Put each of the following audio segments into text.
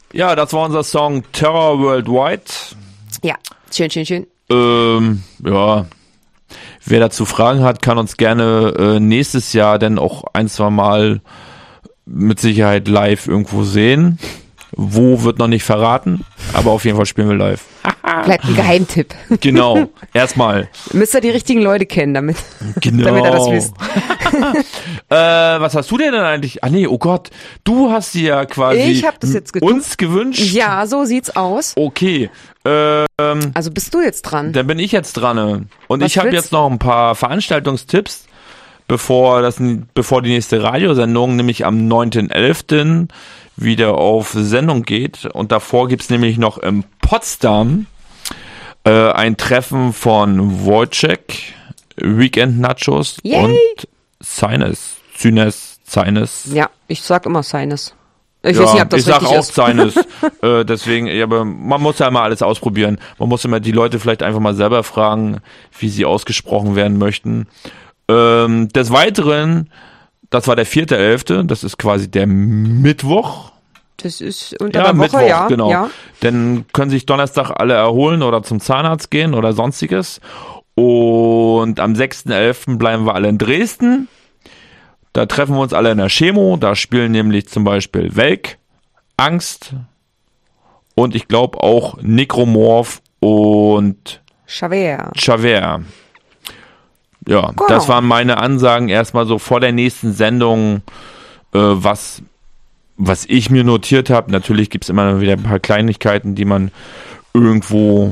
Ja, das war unser Song Terror Worldwide. Ja, schön. Ja, wer dazu Fragen hat, kann uns gerne nächstes Jahr dann auch ein, zwei Mal mit Sicherheit live irgendwo sehen. Wo wird noch nicht verraten, aber auf jeden Fall spielen wir live. Bleibt ein Geheimtipp. Genau, erstmal. Müsst ihr die richtigen Leute kennen, damit ihr das wisst. Was hast du denn eigentlich? Ah nee, oh Gott, du hast sie ja quasi Ich hab das jetzt uns gewünscht. Ja, so sieht's aus. Okay. Also bist du jetzt dran. Dann bin ich jetzt dran. Und Was ich habe willst- jetzt noch ein paar Veranstaltungstipps, bevor die nächste Radiosendung, nämlich am 9.11. wieder auf Sendung geht. Und davor gibt's nämlich noch in Potsdam ein Treffen von Wojciech, Weekend Nachos Yay! und Cynes. Ja, ich sag immer seines. Ich weiß nicht, ob das ich sag richtig auch ist. seines. Deswegen, ja, aber man muss ja immer alles ausprobieren. Man muss immer die Leute vielleicht einfach mal selber fragen, wie sie ausgesprochen werden möchten. Des Weiteren, das war der 4.11., das ist quasi der Mittwoch. Das ist unter der Woche, Mittwoch, ja. genau. Ja. Dann können sich Donnerstag alle erholen oder zum Zahnarzt gehen oder sonstiges. Und am 6.11. bleiben wir alle in Dresden. Da treffen wir uns alle in der Chemo. Da spielen nämlich zum Beispiel Welk, Angst und ich glaube auch Necromorph und Javert. Ja, Genau. das waren meine Ansagen erstmal so vor der nächsten Sendung, was ich mir notiert habe. Natürlich gibt es immer wieder ein paar Kleinigkeiten, die man irgendwo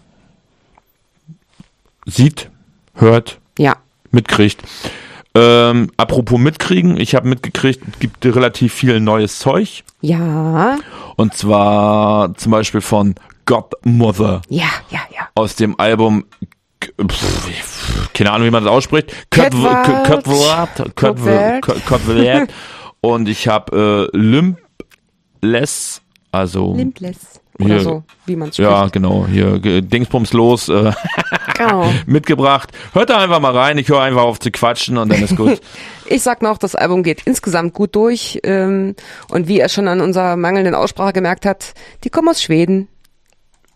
sieht, hört, Ja. mitkriegt. Apropos mitkriegen, ich habe mitgekriegt, es gibt relativ viel neues Zeug. Ja. Und zwar zum Beispiel von Godmother Ja. aus dem Album, keine Ahnung, wie man das ausspricht. Kotwert. Und ich habe Limbless, also Limbless. Oder hier, so, wie man es spricht. ja, genau, hier Dingsbums los Genau. mitgebracht. Hört da einfach mal rein, ich höre einfach auf zu quatschen und dann ist gut. Ich sag noch, das Album geht insgesamt gut durch. Und wie er schon an unserer mangelnden Aussprache gemerkt hat, die kommen aus Schweden.